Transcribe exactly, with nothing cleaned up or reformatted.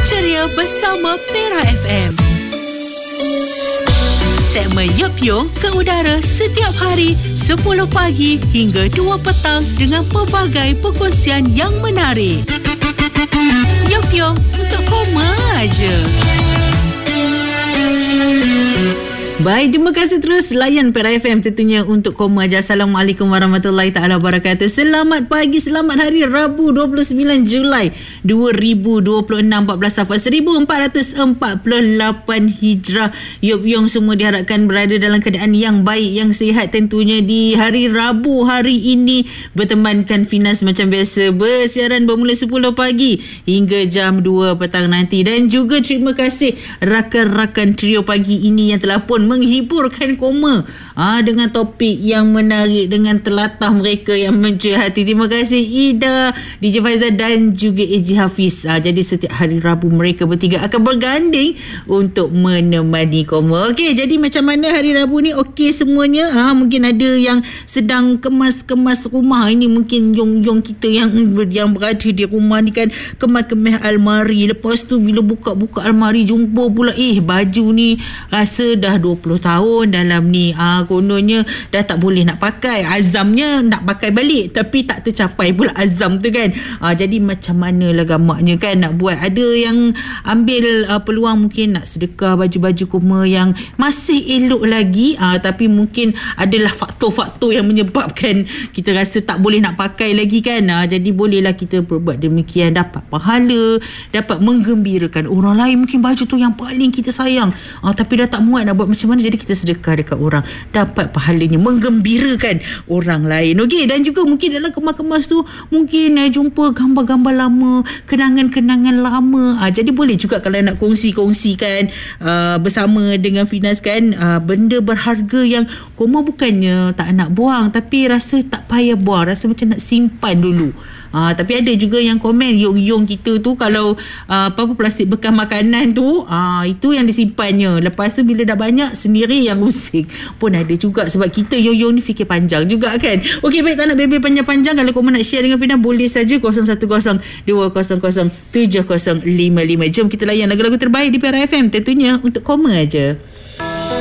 ceria bersama Pera F M. Segmen Yup Yung ke udara setiap hari sepuluh pagi hingga dua petang dengan pelbagai perkongsian yang menarik. Yup Yung untuk koma aja. Baik, terima kasih terus layan Pera F M tentunya untuk koma aja. Assalamualaikum warahmatullahi taala wabarakatuh. Selamat pagi, selamat hari Rabu dua puluh sembilan Julai dua ribu dua puluh enam, empat belas Safar seribu empat ratus empat puluh lapan Hijrah. Yup Yung semua diharapkan berada dalam keadaan yang baik, yang sihat tentunya di hari Rabu hari ini. Bertemankan Finas macam biasa, bersiaran bermula sepuluh pagi hingga jam dua petang nanti. Dan juga terima kasih rakan-rakan trio pagi ini yang telah pun menghiburkan koma ha, dengan topik yang menarik, dengan telatah mereka yang mencuit hati. Terima kasih Ida, D J Faizal dan juga A J Hafiz. Ha, jadi setiap hari Rabu mereka bertiga akan berganding untuk menemani koma. Okey, jadi macam mana hari Rabu ni? Okey semuanya? Ha, mungkin ada yang sedang kemas-kemas rumah. Ini mungkin yong-yong kita yang yang berada di rumah ni kan, kemas-kemas almari. Lepas tu bila buka-buka almari jumpa pula eh baju ni rasa dah dua puluh tahun dalam ni, ah kononnya dah tak boleh nak pakai. Azamnya nak pakai balik tapi tak tercapai pula azam tu kan. Ah jadi macam manalah gamaknya kan nak buat. Ada yang ambil uh, peluang mungkin nak sedekah baju-baju koma yang masih elok lagi, ah tapi mungkin adalah faktor-faktor yang menyebabkan kita rasa tak boleh nak pakai lagi kan. Ah jadi bolehlah kita berbuat demikian, dapat pahala, dapat menggembirakan orang lain. Mungkin baju tu yang paling kita sayang, ah tapi dah tak muat nak buat macam mana, jadi kita sedekah dekat orang, dapat pahalanya, menggembirakan orang lain. Okey, dan juga mungkin dalam kemas-kemas tu mungkin uh, jumpa gambar-gambar lama, kenangan-kenangan lama. Uh, jadi boleh juga kalau nak kongsi-kongsikan uh, bersama dengan Finas kan, uh, benda berharga yang koma bukannya tak nak buang tapi rasa tak payah buang, rasa macam nak simpan dulu. Uh, tapi ada juga yang komen yong-yong kita tu kalau uh, apa-apa plastik bekas makanan tu uh, itu yang disimpannya, lepas tu bila dah banyak sendiri yang rusik pun ada juga. Sebab kita yong-yong ni fikir panjang juga kan. Okey, baik, tak nak bebel panjang-panjang. Kalau korang nak share dengan Fina boleh saja kosong satu kosong dua kosong kosong tujuh kosong lima lima. Jom kita layan lagu-lagu terbaik di Pera F M tentunya untuk koma aja.